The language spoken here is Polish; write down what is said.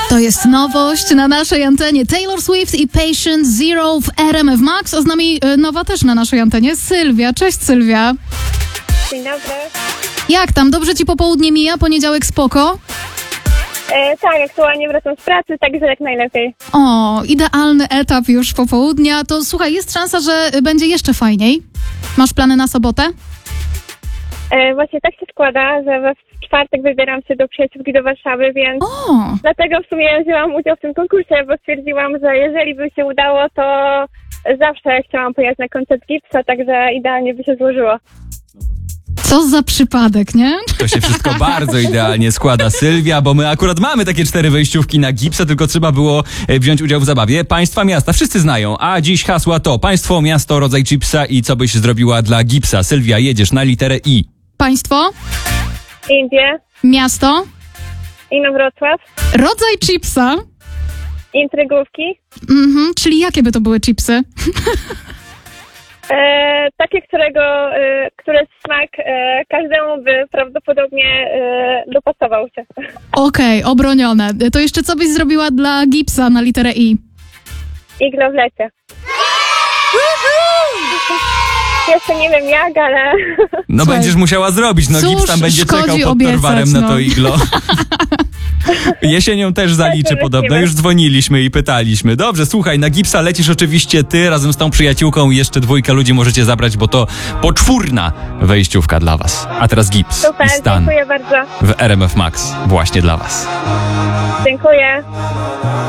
To jest nowość na naszej antenie. Taylor Swift i Patient Zero w RMF Max, a z nami nowa też na naszej antenie Sylwia. Cześć Sylwia. Dzień dobry. Jak tam? Dobrze ci popołudnie mija? Poniedziałek spoko? Tak, aktualnie wracam z pracy, także jak najlepiej. O, idealny etap już popołudnia. To słuchaj, jest szansa, że będzie jeszcze fajniej. Masz plany na sobotę? Właśnie tak się składa, że we czwartek wybieram się do przyjaciółki do Warszawy, więc dlatego w sumie wzięłam udział w tym konkursie, bo stwierdziłam, że jeżeli by się udało, to zawsze chciałam pojechać na koncert Gipsa, także idealnie by się złożyło. Co za przypadek, nie? To się wszystko bardzo idealnie składa, Sylwia, bo my akurat mamy takie 4 wejściówki na Gipsa, tylko trzeba było wziąć udział w zabawie. Państwa, miasta, wszyscy znają, a dziś hasła to państwo, miasto, rodzaj chipsa i co byś zrobiła dla Gipsa. Sylwia, jedziesz na literę I. Państwo? Indie, Miasto? Inowrocław, Rodzaj chipsa? intrygówki, Czyli jakie by to były chipsy? takie, które smak każdemu by prawdopodobnie dopasował się. Okej, obronione. To jeszcze co byś zrobiła dla Gipsa na literę I? Iglo w lecie. Jeszcze nie wiem jak, ale... No Słuchaj, będziesz musiała zrobić, no cóż Gips tam będzie szkodzi czekał pod obiecać, Torwarem na no. to iglo. Jesienią też zaliczy podobno, już dzwoniliśmy i pytaliśmy. Dobrze, słuchaj, na Gipsa lecisz oczywiście ty razem z tą przyjaciółką i jeszcze 2 ludzi możecie zabrać, bo to poczwórna wejściówka dla was. A teraz Gips Super, i Stan dziękuję bardzo. w RMF Max właśnie dla was. Dziękuję.